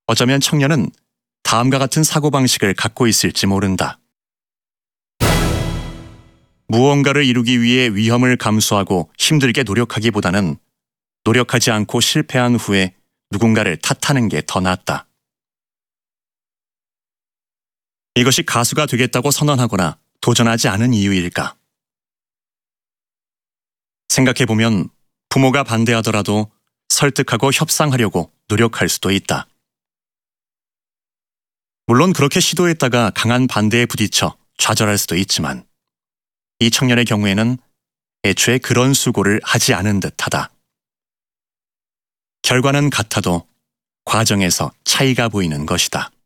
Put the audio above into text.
어쩌면 청년은 다음과 같은 사고방식을 갖고 있을지 모른다. 무언가를 이루기 위해 위험을 감수하고 힘들게 노력하기보다는 노력하지 않고 실패한 후에 누군가를 탓하는 게 더 낫다. 이것이 가수가 되겠다고 선언하거나 도전하지 않은 이유일까? 생각해보면 부모가 반대하더라도 설득하고 협상하려고 노력할 수도 있다. 물론 그렇게 시도했다가 강한 반대에 부딪혀 좌절할 수도 있지만 이 청년의 경우에는 애초에 그런 수고를 하지 않은 듯하다. 결과는 같아도 과정에서 차이가 보이는 것이다.